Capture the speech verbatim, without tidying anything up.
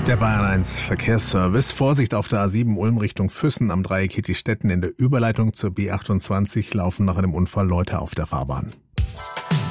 Der Bayern eins Verkehrsservice. Vorsicht auf der A sieben Ulm Richtung Füssen am Dreieck Hittistetten. In der Überleitung zur B achtundzwanzig laufen nach einem Unfall Leute auf der Fahrbahn.